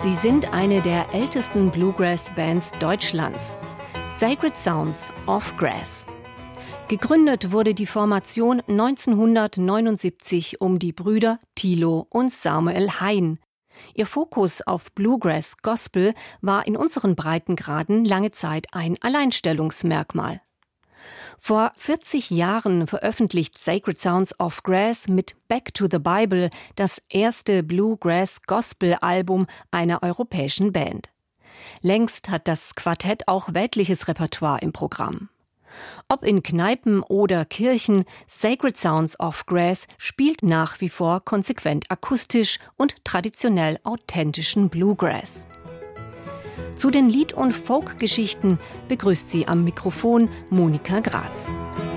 Sie sind eine der ältesten Bluegrass-Bands Deutschlands. Sacred Sounds of Grass. Gegründet wurde die Formation 1979 um die Brüder Thilo und Samuel Hein. Ihr Fokus auf Bluegrass Gospel war in unseren Breitengraden lange Zeit ein Alleinstellungsmerkmal. Vor 40 Jahren veröffentlicht Sacred Sounds of Grass mit Back to the Bible das erste Bluegrass-Gospel-Album einer europäischen Band. Längst hat das Quartett auch weltliches Repertoire im Programm. Ob in Kneipen oder Kirchen, Sacred Sounds of Grass spielt nach wie vor konsequent akustisch und traditionell authentischen Bluegrass. Zu den Lied- und Folk-Geschichten begrüßt sie am Mikrofon Monika Graz.